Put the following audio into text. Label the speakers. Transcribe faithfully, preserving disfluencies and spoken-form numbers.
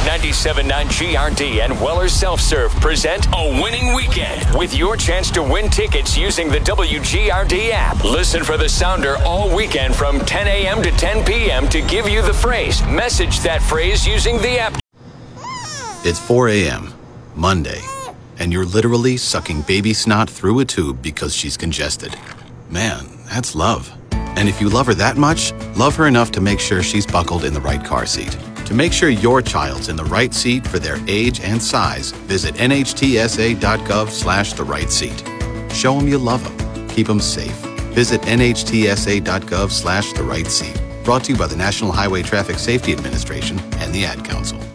Speaker 1: ninety-seven point nine G R D and Weller Self-Serve present a winning weekend with your chance to win tickets using the W G R D app. Listen for the sounder all weekend from ten a.m. to ten p.m. to give you the phrase. Message that phrase using the app.
Speaker 2: It's four a.m., Monday, and you're literally sucking baby snot through a tube because she's congested. Man, that's love. And if you love her that much, love her enough to make sure she's buckled in the right car seat. To make sure your child's in the right seat for their age and size, visit nhtsa.gov slash the right seat. Show them you love them. Keep them safe. Visit nhtsa.gov slash the right seat. Brought to you by the National Highway Traffic Safety Administration and the Ad Council.